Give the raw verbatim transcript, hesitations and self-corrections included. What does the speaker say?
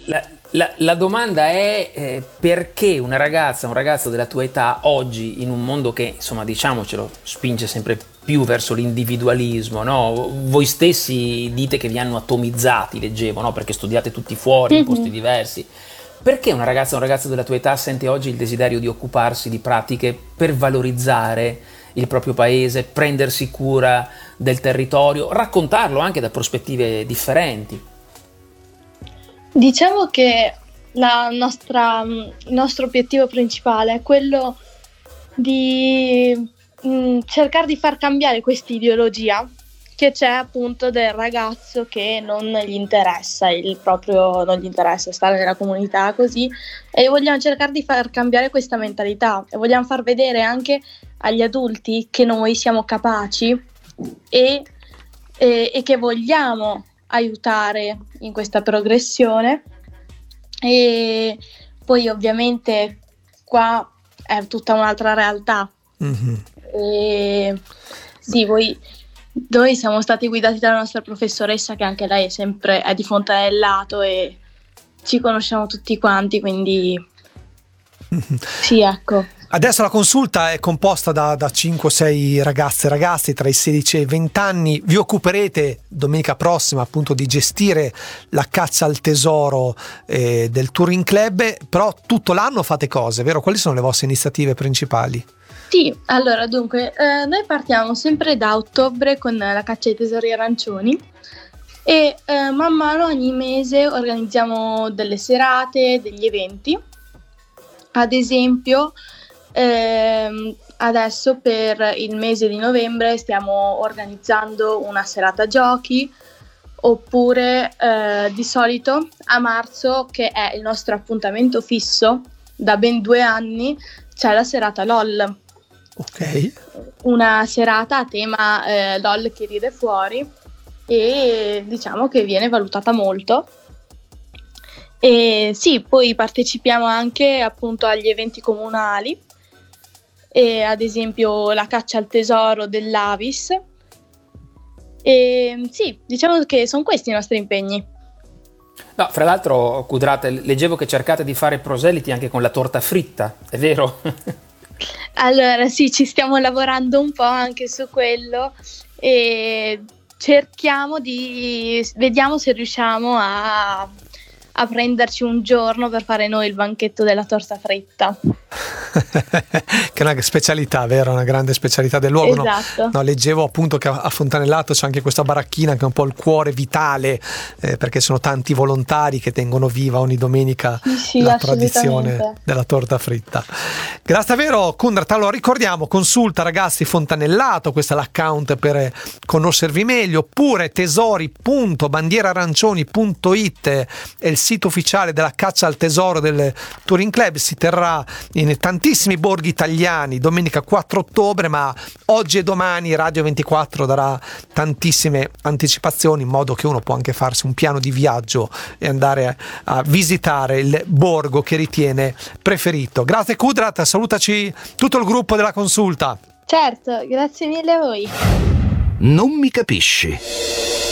La, la- la domanda è eh, perché una ragazza, un ragazzo della tua età oggi in un mondo che insomma diciamocelo spinge sempre più verso l'individualismo, no? Voi stessi dite che vi hanno atomizzati, leggevo, no? Perché studiate tutti fuori in posti Mhm. diversi. Perché una ragazza, un ragazzo della tua età sente oggi il desiderio di occuparsi di pratiche per valorizzare il proprio paese, prendersi cura del territorio, raccontarlo anche da prospettive differenti? Diciamo che la nostra, il nostro obiettivo principale è quello di mh, cercare di far cambiare questa ideologia che c'è appunto del ragazzo che non gli interessa il proprio, non gli interessa stare nella comunità così, e vogliamo cercare di far cambiare questa mentalità e vogliamo far vedere anche agli adulti che noi siamo capaci e, e, e che vogliamo aiutare in questa progressione. E poi ovviamente qua è tutta un'altra realtà. Mhm. E sì, voi, noi siamo stati guidati dalla nostra professoressa, che anche lei è sempre è di Fontanellato e ci conosciamo tutti quanti, quindi sì, ecco. Adesso la consulta è composta da, da cinque o sei ragazze e ragazzi tra i sedici e i venti anni. Vi occuperete domenica prossima appunto di gestire la caccia al tesoro eh, del Touring Club, però tutto l'anno fate cose, vero? Quali sono le vostre iniziative principali? Sì, allora dunque, eh, noi partiamo sempre da ottobre con la caccia ai tesori arancioni e eh, man mano ogni mese organizziamo delle serate, degli eventi. Ad esempio, ehm, adesso per il mese di novembre stiamo organizzando una serata giochi, oppure eh, di solito a marzo, che è il nostro appuntamento fisso da ben due anni, c'è la serata LOL, Ok. una serata a tema eh, LOL che ride fuori, e diciamo che viene valutata molto. E sì, poi partecipiamo anche appunto agli eventi comunali, e ad esempio la caccia al tesoro dell'Avis. E sì, diciamo che sono questi i nostri impegni. No, fra l'altro, Kudrate, leggevo che cercate di fare proseliti anche con la torta fritta, è vero? Allora sì, ci stiamo lavorando un po' anche su quello e cerchiamo di, vediamo se riusciamo a, a prenderci un giorno per fare noi il banchetto della torta fritta. Che è una specialità, vero? Una grande specialità del luogo. No, Esatto. no, leggevo appunto che a Fontanellato c'è anche questa baracchina che è un po' il cuore vitale, eh, perché sono tanti volontari che tengono viva ogni domenica Sì, sì, la assolutamente. tradizione della torta fritta. Grazie vero, Kundrat. Allora ricordiamo, consulta ragazzi Fontanellato, questo è l'account per conoscervi meglio, oppure tesori punto bandiera arancioni punto it è il sito ufficiale della caccia al tesoro del Touring Club. Si terrà in tantissimi borghi italiani domenica quattro ottobre, ma oggi e domani Radio ventiquattro darà tantissime anticipazioni, in modo che uno può anche farsi un piano di viaggio e andare a visitare il borgo che ritiene preferito. Grazie Kudrat, salutaci tutto il gruppo della consulta. Certo, grazie mille a voi. Non mi capisci.